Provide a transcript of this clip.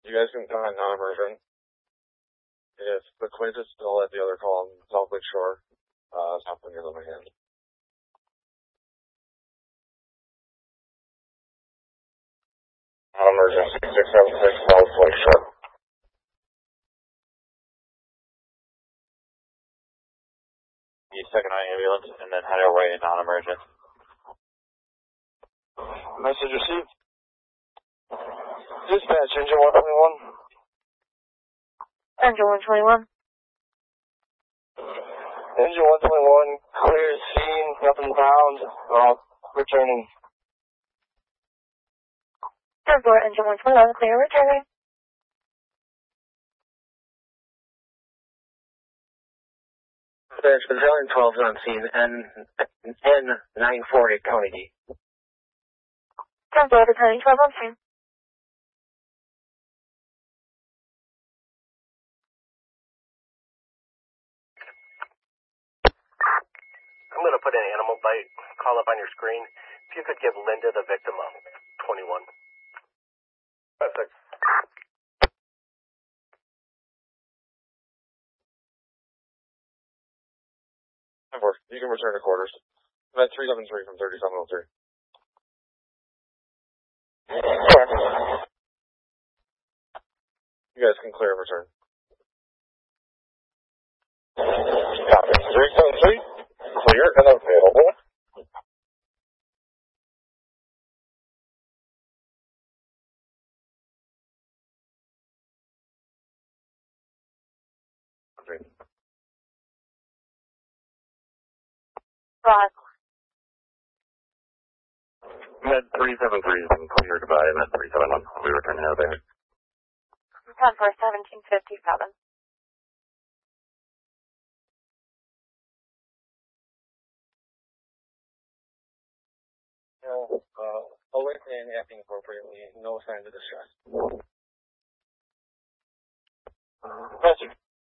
You guys can comment non-emergent. If the Quint is still at the other call on South Lake Shore, stop fingers on my hand. Non-emergent, 6676 South Lake Shore. The second eye ambulance, and then head our way non-emergent. Message received. Dispatch, engine 121. Engine 121. Engine 121, clear scene, nothing found. Returning. Airport, engine 121, clear, returning. Dispatch, Battalion 12 is on scene, N940, County D. Airport, Battalion 12 on scene. I'm going to put an animal bite call up on your screen. If you could give Linda, the victim, a 21. Perfect. You can return to quarters. I'm at 373 from 3703. You guys can clear and return. Copy. 373, clear and available. Right. Med 373 has been cleared by Med 371. We return now there. 10 for 1757. No, alert and acting appropriately. No signs of distress. Message.